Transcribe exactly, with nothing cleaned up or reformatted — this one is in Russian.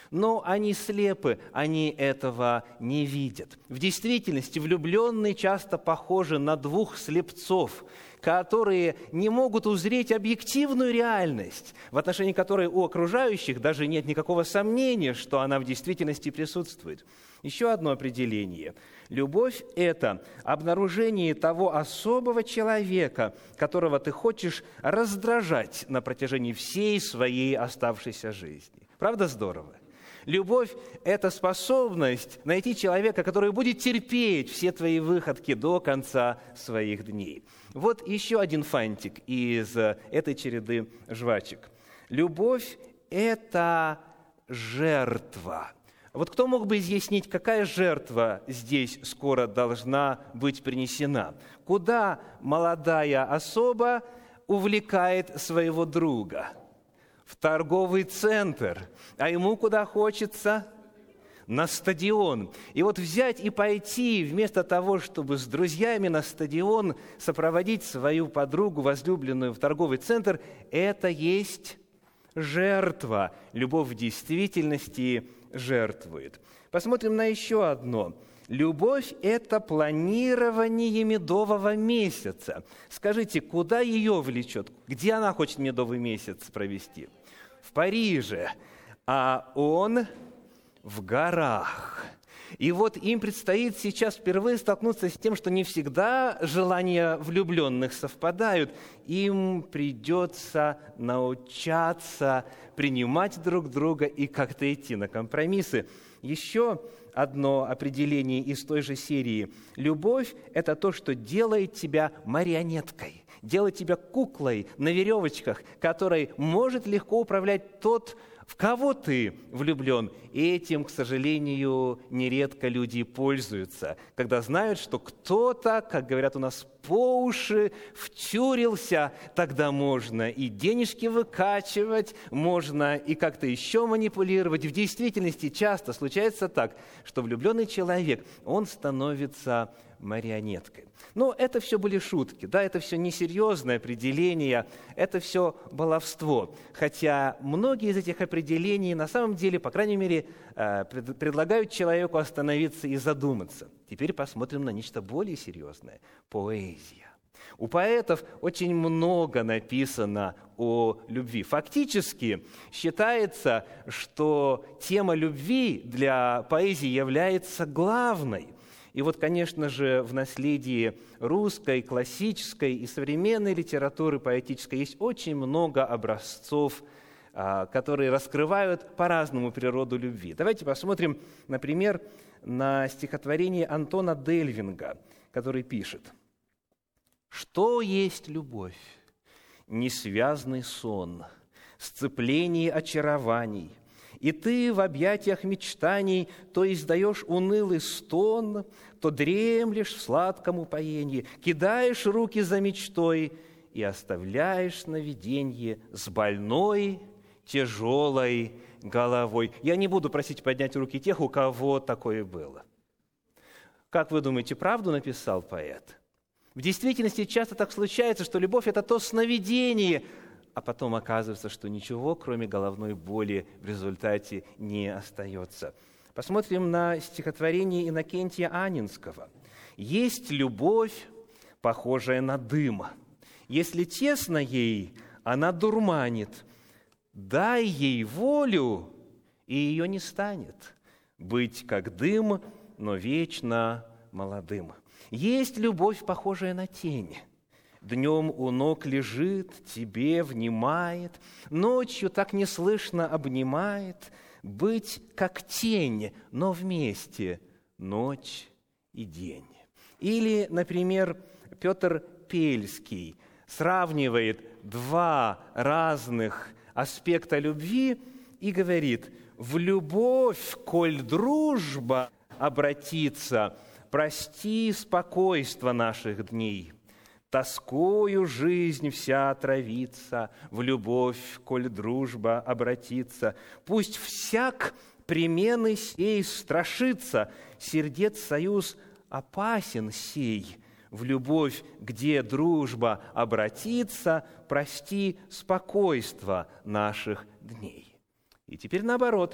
Но они слепы, они этого не видят. В действительности влюбленные часто похожи на двух слепцов, которые не могут узреть объективную реальность, в отношении которой у окружающих даже нет никакого сомнения, что она в действительности присутствует. Еще одно определение. Любовь – это обнаружение того особого человека, которого ты хочешь раздражать на протяжении всей своей оставшейся жизни. Правда здорово? Любовь – это способность найти человека, который будет терпеть все твои выходки до конца своих дней. Вот еще один фантик из этой череды жвачек. Любовь – это жертва. Вот кто мог бы изъяснить, какая жертва здесь скоро должна быть принесена? Куда молодая особа увлекает своего друга? В торговый центр. А ему куда хочется? На стадион. И вот взять и пойти, вместо того, чтобы с друзьями на стадион сопроводить свою подругу, возлюбленную, в торговый центр, это есть жертва. Любовь в действительности жертвует. Посмотрим на еще одно. Любовь – это планирование медового месяца. Скажите, куда ее влечет? Где она хочет медовый месяц провести? В Париже. А он в горах. И вот им предстоит сейчас впервые столкнуться с тем, что не всегда желания влюбленных совпадают. Им придется научаться принимать друг друга и как-то идти на компромиссы. Еще одно определение из той же серии. Любовь – это то, что делает тебя марионеткой, делает тебя куклой на веревочках, которой может легко управлять тот, в кого ты влюблен. И этим, к сожалению, нередко люди пользуются, когда знают, что кто-то, как говорят у нас, по уши втюрился, тогда можно и денежки выкачивать, можно и как-то еще манипулировать. В действительности часто случается так, что влюбленный человек, он становится марионеткой. Но это все были шутки, да, это все несерьезное определение, это все баловство. Хотя многие из этих определений на самом деле, по крайней мере, предлагают человеку остановиться и задуматься. Теперь посмотрим на нечто более серьезное – поэзия. У поэтов очень много написано о любви. Фактически считается, что тема любви для поэзии является главной. И вот, конечно же, в наследии русской, классической и современной литературы поэтической есть очень много образцов, которые раскрывают по-разному природу любви. Давайте посмотрим, например, на стихотворение Антона Дельвинга, который пишет: «Что есть любовь? Несвязный сон, сцепление очарований, и ты в объятиях мечтаний то издаешь унылый стон, то дремлешь в сладком упоении, кидаешь руки за мечтой и оставляешь сновиденье с больной, тяжелой головой». Я не буду просить поднять руки тех, у кого такое было. Как вы думаете, правду написал поэт? В действительности часто так случается, что любовь – это то сновидение, а потом оказывается, что ничего, кроме головной боли, в результате не остается. Посмотрим на стихотворение Иннокентия Анинского. «Есть любовь, похожая на дым. Если тесно ей, она дурманит. Дай ей волю, и ее не станет. Быть как дым, но вечно молодым. Есть любовь, похожая на тень. Днем у ног лежит, тебе внимает, ночью так неслышно обнимает. Быть как тень, но вместе ночь и день». Или, например, Петр Пельский сравнивает два разных аспекта любви и говорит: «В любовь, коль дружба обратится, прости спокойство наших дней. Тоскою жизнь вся отравится, в любовь, коль дружба обратится. Пусть всяк примены сей страшится, сердец союз опасен сей. В любовь, где дружба обратится, прости спокойство наших дней». И теперь наоборот.